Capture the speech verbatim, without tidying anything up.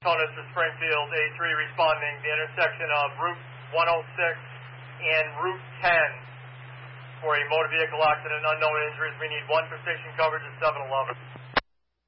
Conus to Springfield, A three responding, the intersection of Route one oh six and Route ten for a motor vehicle accident, unknown injuries. We need one for station coverage at seven eleven.